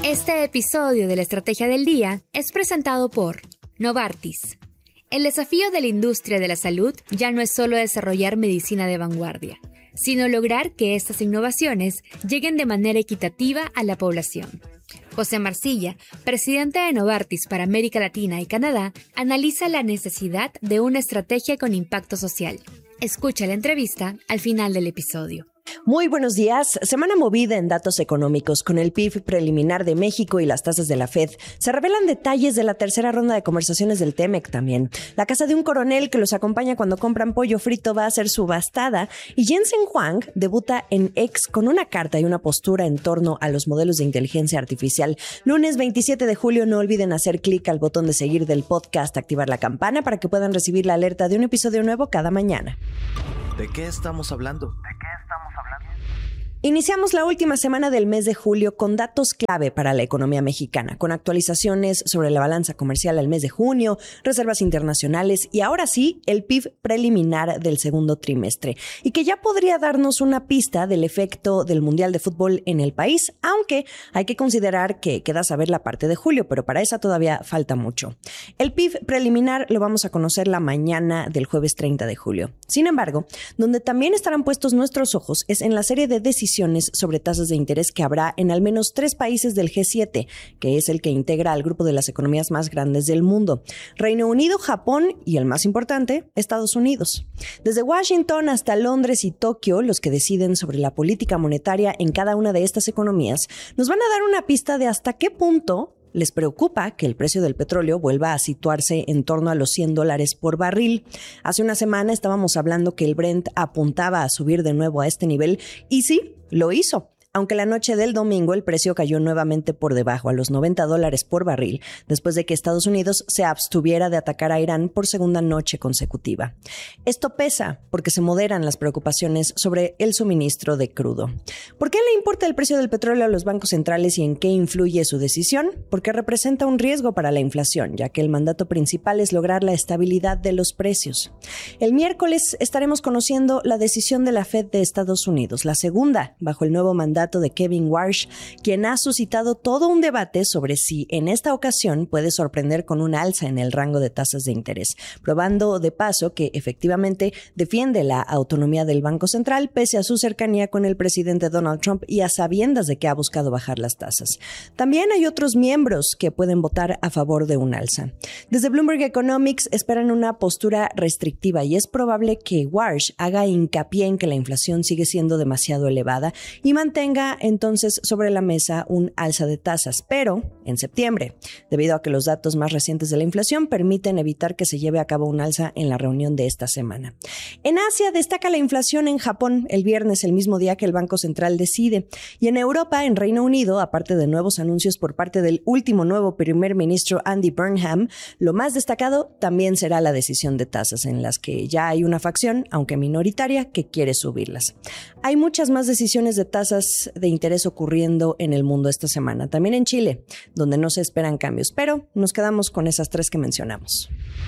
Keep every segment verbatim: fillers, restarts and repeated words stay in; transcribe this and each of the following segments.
Este episodio de la Estrategia del Día es presentado por Novartis. El desafío de la industria de la salud ya no es solo desarrollar medicina de vanguardia, sino lograr que estas innovaciones lleguen de manera equitativa a la población. José Marcilla, presidente de Novartis para América Latina y Canadá, analiza la necesidad de una estrategia con impacto social. Escucha la entrevista al final del episodio. Muy buenos días. Semana movida en datos económicos. Con el P I B preliminar de México y las tasas de la Fed, se revelan detalles de la tercera ronda de conversaciones del T-MEC también. La casa de un coronel que los acompaña cuando compran pollo frito va a ser subastada y Jensen Huang debuta en X con una carta y una postura en torno a los modelos de inteligencia artificial. Lunes veintisiete de julio, no olviden hacer clic al botón de seguir del podcast, activar la campana para que puedan recibir la alerta de un episodio nuevo cada mañana. ¿De qué estamos hablando? ¿De qué estamos hablando? Iniciamos la última semana del mes de julio con datos clave para la economía mexicana, con actualizaciones sobre la balanza comercial al mes de junio, reservas internacionales y ahora sí, el P I B preliminar del segundo trimestre, y que ya podría darnos una pista del efecto del Mundial de Fútbol en el país, aunque hay que considerar que queda saber la parte de julio, pero para esa todavía falta mucho. El P I B preliminar lo vamos a conocer la mañana del jueves treinta de julio. Sin embargo, donde también estarán puestos nuestros ojos es en la serie de decisiones sobre tasas de interés que habrá en al menos tres países del G siete, que es el que integra al grupo de las economías más grandes del mundo: Reino Unido, Japón y, el más importante, Estados Unidos. Desde Washington hasta Londres y Tokio, los que deciden sobre la política monetaria en cada una de estas economías nos van a dar una pista de hasta qué punto les preocupa que el precio del petróleo vuelva a situarse en torno a los cien dólares por barril. Hace una semana estábamos hablando que el Brent apuntaba a subir de nuevo a este nivel y sí, lo hizo. Aunque la noche del domingo el precio cayó nuevamente por debajo a los noventa dólares por barril, después de que Estados Unidos se abstuviera de atacar a Irán por segunda noche consecutiva. Esto pesa porque se moderan las preocupaciones sobre el suministro de crudo. ¿Por qué le importa el precio del petróleo a los bancos centrales y en qué influye su decisión? Porque representa un riesgo para la inflación, ya que el mandato principal es lograr la estabilidad de los precios. El miércoles estaremos conociendo la decisión de la Fed de Estados Unidos, la segunda bajo el nuevo mandato de Kevin Warsh, quien ha suscitado todo un debate sobre si en esta ocasión puede sorprender con un alza en el rango de tasas de interés, probando de paso que efectivamente defiende la autonomía del Banco Central pese a su cercanía con el presidente Donald Trump y a sabiendas de que ha buscado bajar las tasas. También hay otros miembros que pueden votar a favor de un alza. Desde Bloomberg Economics esperan una postura restrictiva y es probable que Warsh haga hincapié en que la inflación sigue siendo demasiado elevada y mantenga entonces sobre la mesa un alza de tasas, pero en septiembre, debido a que los datos más recientes de la inflación permiten evitar que se lleve a cabo un alza en la reunión de esta semana. En Asia destaca la inflación en Japón el viernes, el mismo día que el Banco Central decide, y en Europa, en Reino Unido, aparte de nuevos anuncios por parte del último nuevo primer ministro Andy Burnham, lo más destacado también será la decisión de tasas, en las que ya hay una facción, aunque minoritaria, que quiere subirlas. Hay muchas más decisiones de tasas de interés ocurriendo en el mundo esta semana, también en Chile, donde no se esperan cambios, pero nos quedamos con esas tres que mencionamos.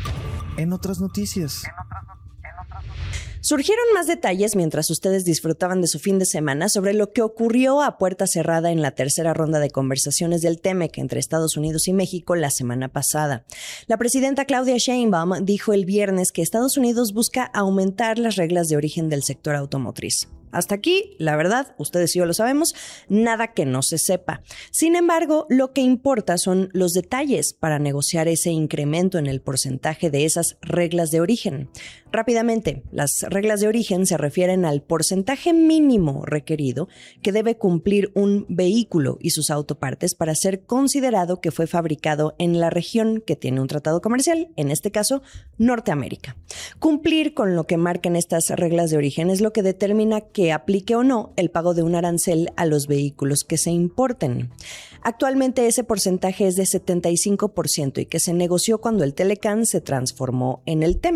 En otras noticias. Surgieron más detalles mientras ustedes disfrutaban de su fin de semana sobre lo que ocurrió a puerta cerrada en la tercera ronda de conversaciones del T-MEC entre Estados Unidos y México la semana pasada. La presidenta Claudia Sheinbaum dijo el viernes que Estados Unidos busca aumentar las reglas de origen del sector automotriz. Hasta aquí, la verdad, ustedes y yo lo sabemos, nada que no se sepa. Sin embargo, lo que importa son los detalles para negociar ese incremento en el porcentaje de esas reglas de origen. Rápidamente, las reglas de origen se refieren al porcentaje mínimo requerido que debe cumplir un vehículo y sus autopartes para ser considerado que fue fabricado en la región que tiene un tratado comercial, en este caso, Norteamérica. Cumplir con lo que marcan estas reglas de origen es lo que determina que aplique o no el pago de un arancel a los vehículos que se importen. Actualmente ese porcentaje es de setenta y cinco por ciento y que se negoció cuando el Telecán se transformó en el T-MEC.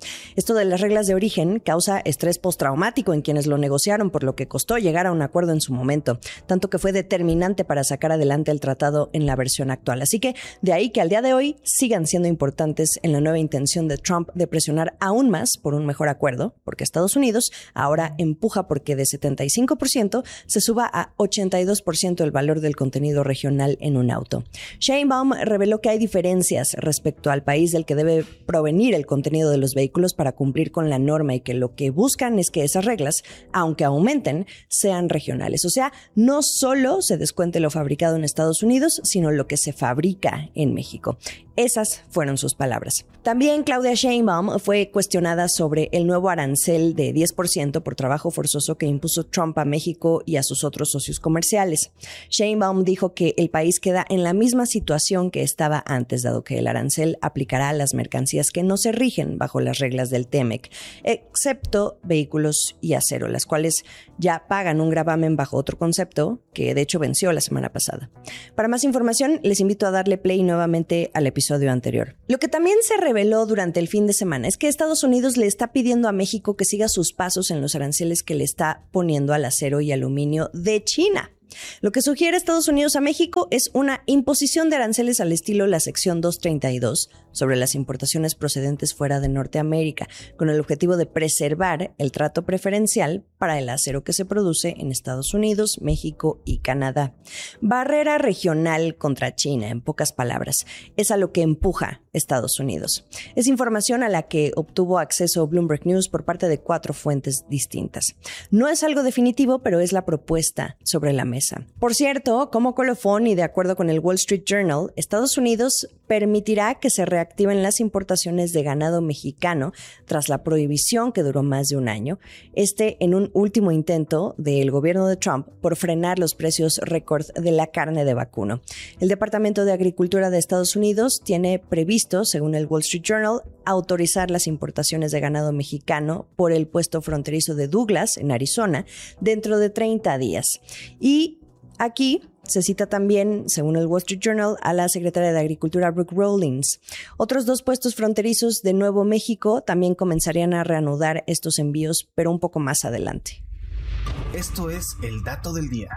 Esto de las reglas de origen causa estrés postraumático en quienes lo negociaron, por lo que costó llegar a un acuerdo en su momento, tanto que fue determinante para sacar adelante el tratado en la versión actual. Así que de ahí que al día de hoy sigan siendo importantes en la nueva intención de Trump de presionar aún más por un mejor acuerdo, porque Estados Unidos ahora empuja porque de setenta y cinco por ciento se suba a ochenta y dos por ciento el valor del contenido regional en un auto. Sheinbaum reveló que hay diferencias respecto al país del que debe provenir el contenido de los vehículos para cumplir con la norma y que lo que buscan es que esas reglas, aunque aumenten, sean regionales. O sea, no solo se descuente lo fabricado en Estados Unidos, sino lo que se fabrica en México. Esas fueron sus palabras. También Claudia Sheinbaum fue cuestionada sobre el nuevo arancel de diez por ciento por trabajo forzoso que impuso Trump a México y a sus otros socios comerciales. Sheinbaum dijo que el país queda en la misma situación que estaba antes, dado que el arancel aplicará a las mercancías que no se rigen bajo las reglas del T M E C, excepto vehículos y acero, las cuales ya pagan un gravamen bajo otro concepto que de hecho venció la semana pasada. Para más información, les invito a darle play nuevamente al episodio anterior. Lo que también se reveló durante el fin de semana es que Estados Unidos le está pidiendo a México que siga sus pasos en los aranceles que le está poniendo al acero y aluminio de China. Lo que sugiere Estados Unidos a México es una imposición de aranceles al estilo la sección doscientos treinta y dos sobre las importaciones procedentes fuera de Norteamérica, con el objetivo de preservar el trato preferencial para el acero que se produce en Estados Unidos, México y Canadá. Barrera regional contra China, en pocas palabras, es a lo que empuja Estados Unidos. Es información a la que obtuvo acceso Bloomberg News por parte de cuatro fuentes distintas. No es algo definitivo, pero es la propuesta sobre la mesa. Por cierto, como colofón y de acuerdo con el Wall Street Journal, Estados Unidos permitirá que se reactiven las importaciones de ganado mexicano tras la prohibición que duró más de un año, este en un último intento del gobierno de Trump por frenar los precios récord de la carne de vacuno. El Departamento de Agricultura de Estados Unidos tiene previsto, según el Wall Street Journal, autorizar las importaciones de ganado mexicano por el puesto fronterizo de Douglas, en Arizona, dentro de treinta días. Y aquí se cita también, según el Wall Street Journal, a la secretaria de Agricultura Brooke Rollins. Otros dos puestos fronterizos de Nuevo México también comenzarían a reanudar estos envíos, pero un poco más adelante. Esto es el dato del día.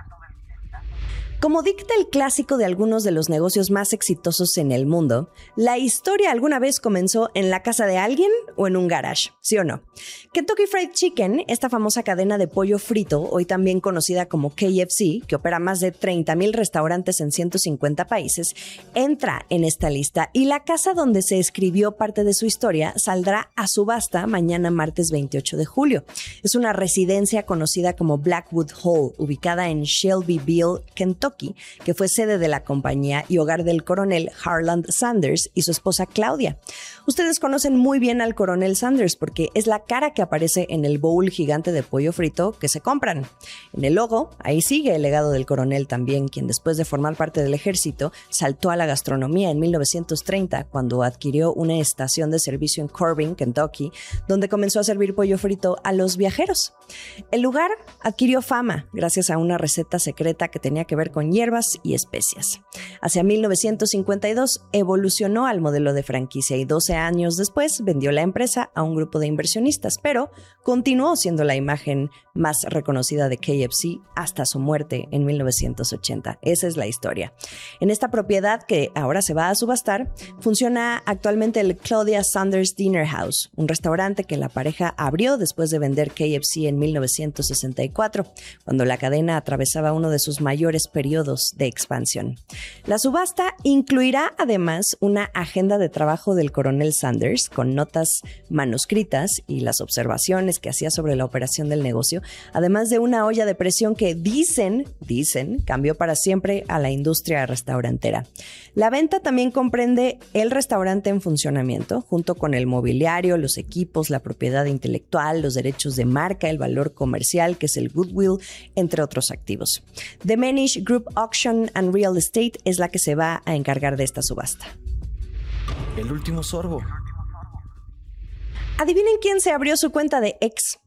Como dicta el clásico de algunos de los negocios más exitosos en el mundo, la historia alguna vez comenzó en la casa de alguien o en un garage, ¿sí o no? Kentucky Fried Chicken, esta famosa cadena de pollo frito, hoy también conocida como K F C, que opera más de treinta mil restaurantes en ciento cincuenta países, entra en esta lista y la casa donde se escribió parte de su historia saldrá a subasta mañana martes veintiocho de julio. Es una residencia conocida como Blackwood Hall, ubicada en Shelbyville, Kentucky, que fue sede de la compañía y hogar del coronel Harland Sanders y su esposa Claudia. Ustedes conocen muy bien al coronel Sanders porque es la cara que aparece en el bowl gigante de pollo frito que se compran. En el logo, ahí sigue el legado del coronel también, quien después de formar parte del ejército, saltó a la gastronomía en mil novecientos treinta, cuando adquirió una estación de servicio en Corbin, Kentucky, donde comenzó a servir pollo frito a los viajeros. El lugar adquirió fama gracias a una receta secreta que tenía que ver con hierbas y especias. Hacia mil novecientos cincuenta y dos evolucionó al modelo de franquicia y doce años después vendió la empresa a un grupo de inversionistas, pero continuó siendo la imagen más reconocida de K F C hasta su muerte en mil novecientos ochenta. Esa es la historia. En esta propiedad, que ahora se va a subastar, funciona actualmente el Claudia Sanders Dinner House, un restaurante que la pareja abrió después de vender K F C en mil novecientos sesenta y cuatro, cuando la cadena atravesaba uno de sus mayores periodos de expansión. La subasta incluirá además una agenda de trabajo del coronel Sanders con notas manuscritas y las observaciones que hacía sobre la operación del negocio, además de una olla de presión que dicen, dicen, cambió para siempre a la industria restaurantera. La venta también comprende el restaurante en funcionamiento, junto con el mobiliario, los equipos, la propiedad intelectual, los derechos de marca, el valor comercial, que es el goodwill, entre otros activos. The Manish Group Auction and Real Estate es la que se va a encargar de esta subasta. El último sorbo. Adivinen quién se abrió su cuenta de X.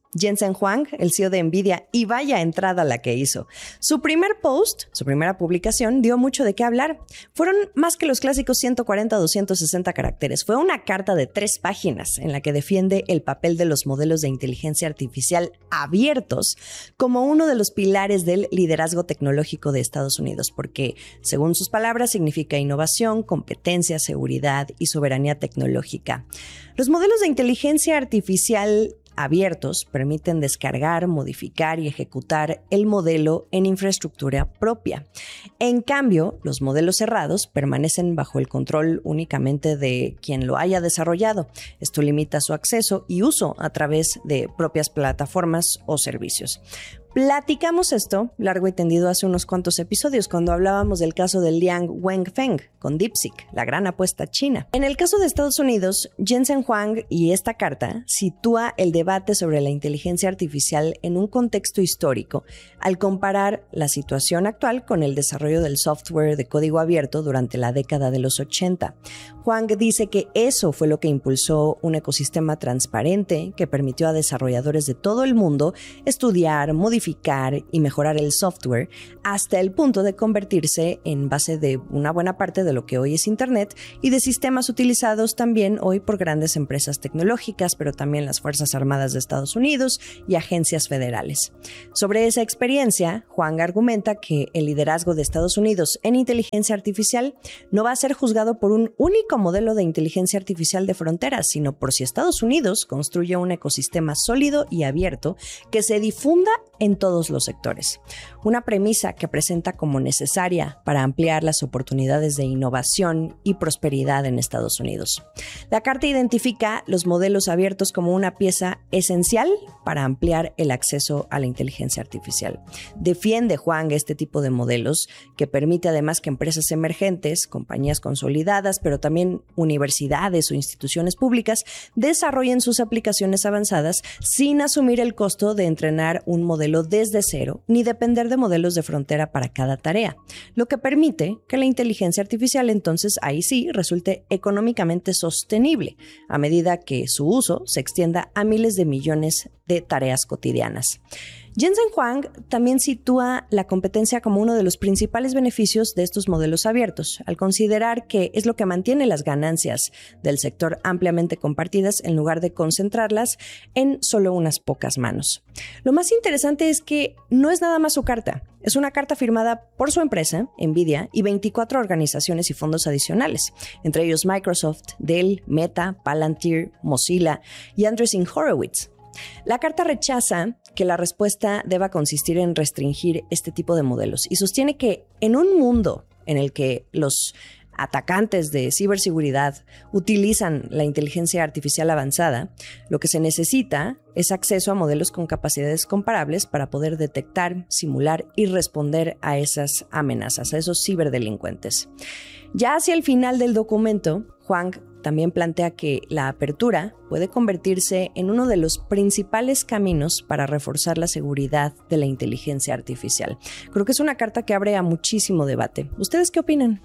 Jensen Huang, el C E O de NVIDIA, y vaya entrada la que hizo. Su primer post, su primera publicación, dio mucho de qué hablar. Fueron más que los clásicos ciento cuarenta a doscientos sesenta caracteres. Fue una carta de tres páginas en la que defiende el papel de los modelos de inteligencia artificial abiertos como uno de los pilares del liderazgo tecnológico de Estados Unidos, porque, según sus palabras, significa innovación, competencia, seguridad y soberanía tecnológica. Los modelos de inteligencia artificial abiertos permiten descargar, modificar y ejecutar el modelo en infraestructura propia. En cambio, los modelos cerrados permanecen bajo el control únicamente de quien lo haya desarrollado. Esto limita su acceso y uso a través de propias plataformas o servicios. Platicamos esto largo y tendido hace unos cuantos episodios cuando hablábamos del caso de Liang Wenfeng con DeepSeek, la gran apuesta china. En el caso de Estados Unidos, Jensen Huang y esta carta sitúa el debate sobre la inteligencia artificial en un contexto histórico al comparar la situación actual con el desarrollo del software de código abierto durante la década de los ochenta. Huang dice que eso fue lo que impulsó un ecosistema transparente que permitió a desarrolladores de todo el mundo estudiar, modificar y mejorar el software hasta el punto de convertirse en base de una buena parte de lo que hoy es Internet y de sistemas utilizados también hoy por grandes empresas tecnológicas, pero también las Fuerzas Armadas de Estados Unidos y agencias federales. Sobre esa experiencia, Huang argumenta que el liderazgo de Estados Unidos en inteligencia artificial no va a ser juzgado por un único modelo de inteligencia artificial de fronteras, sino por si Estados Unidos construye un ecosistema sólido y abierto que se difunda en todos los sectores. Una premisa que presenta como necesaria para ampliar las oportunidades de innovación y prosperidad en Estados Unidos. La carta identifica los modelos abiertos como una pieza esencial para ampliar el acceso a la inteligencia artificial. Defiende Huang este tipo de modelos que permite además que empresas emergentes, compañías consolidadas, pero también universidades o instituciones públicas desarrollen sus aplicaciones avanzadas sin asumir el costo de entrenar un modelo desde cero ni depender de modelos de frontera para cada tarea, lo que permite que la inteligencia artificial entonces ahí sí resulte económicamente sostenible a medida que su uso se extienda a miles de millones de tareas cotidianas. Jensen Huang también sitúa la competencia como uno de los principales beneficios de estos modelos abiertos, al considerar que es lo que mantiene las ganancias del sector ampliamente compartidas en lugar de concentrarlas en solo unas pocas manos. Lo más interesante es que no es nada más su carta. Es una carta firmada por su empresa, NVIDIA, y veinticuatro organizaciones y fondos adicionales, entre ellos Microsoft, Dell, Meta, Palantir, Mozilla y Andreessen Horowitz. La carta rechaza que la respuesta deba consistir en restringir este tipo de modelos y sostiene que en un mundo en el que los atacantes de ciberseguridad utilizan la inteligencia artificial avanzada, lo que se necesita es acceso a modelos con capacidades comparables para poder detectar, simular y responder a esas amenazas, a esos ciberdelincuentes. Ya hacia el final del documento, Huang también plantea que la apertura puede convertirse en uno de los principales caminos para reforzar la seguridad de la inteligencia artificial. Creo que es una carta que abre a muchísimo debate. ¿Ustedes qué opinan?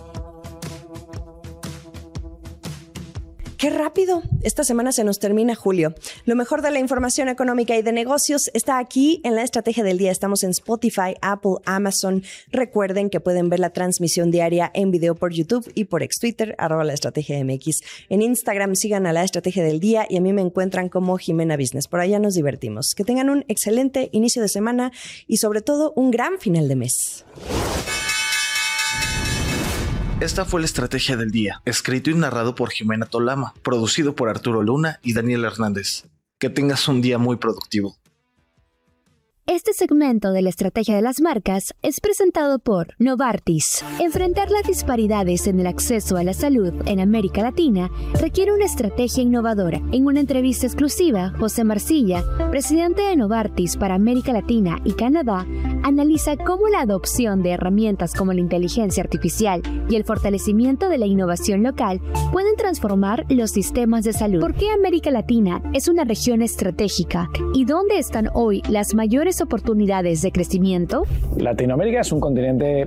¡Qué rápido! Esta semana se nos termina julio. Lo mejor de la información económica y de negocios está aquí en la Estrategia del Día. Estamos en Spotify, Apple, Amazon. Recuerden que pueden ver la transmisión diaria en video por YouTube y por ex Twitter, arroba la Estrategia M X. En Instagram sigan a la Estrategia del Día y a mí me encuentran como Jimena Business. Por allá nos divertimos. Que tengan un excelente inicio de semana y sobre todo un gran final de mes. Esta fue la Estrategia del Día, escrito y narrado por Jimena Tolama, producido por Arturo Luna y Daniel Hernández. Que tengas un día muy productivo. Este segmento de la Estrategia de las Marcas es presentado por Novartis. Enfrentar las disparidades en el acceso a la salud en América Latina requiere una estrategia innovadora. En una entrevista exclusiva, José Marcilla, presidente de Novartis para América Latina y Canadá, analiza cómo la adopción de herramientas como la inteligencia artificial y el fortalecimiento de la innovación local pueden transformar los sistemas de salud. ¿Por qué América Latina es una región estratégica? ¿Y dónde están hoy las mayores oportunidades de crecimiento? Latinoamérica es un continente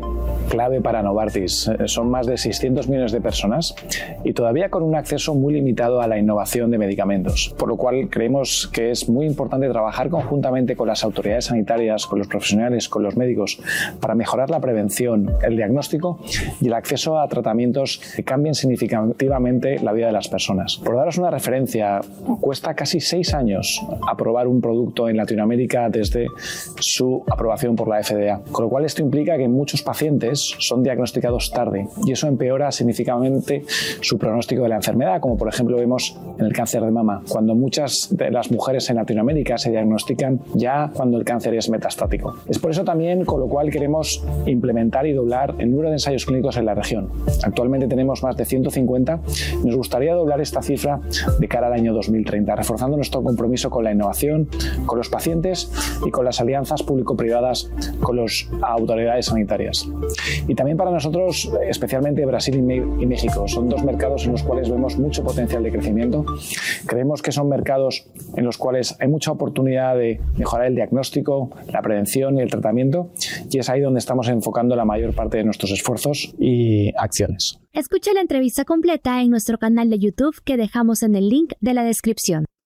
clave para Novartis. Son más de seiscientos millones de personas y todavía con un acceso muy limitado a la innovación de medicamentos, por lo cual creemos que es muy importante trabajar conjuntamente con las autoridades sanitarias, con los profesionales, con los médicos, para mejorar la prevención, el diagnóstico y el acceso a tratamientos que cambien significativamente la vida de las personas. Por daros una referencia, cuesta casi seis años aprobar un producto en Latinoamérica desde su aprobación por la F D A, con lo cual esto implica que muchos pacientes son diagnosticados tarde y eso empeora significativamente su pronóstico de la enfermedad, como por ejemplo vemos en el cáncer de mama, cuando muchas de las mujeres en Latinoamérica se diagnostican ya cuando el cáncer es metastático. Es por eso también con lo cual queremos implementar y doblar el número de ensayos clínicos en la región. Actualmente tenemos más de ciento cincuenta y nos gustaría doblar esta cifra de cara al año dos mil treinta, reforzando nuestro compromiso con la innovación, con los pacientes y con las alianzas público-privadas con las autoridades sanitarias. Y también para nosotros, especialmente Brasil y, y México, son dos mercados en los cuales vemos mucho potencial de crecimiento. Creemos que son mercados en los cuales hay mucha oportunidad de mejorar el diagnóstico, la prevención y el tratamiento, y es ahí donde estamos enfocando la mayor parte de nuestros esfuerzos y acciones. Escucha la entrevista completa en nuestro canal de YouTube que dejamos en el link de la descripción.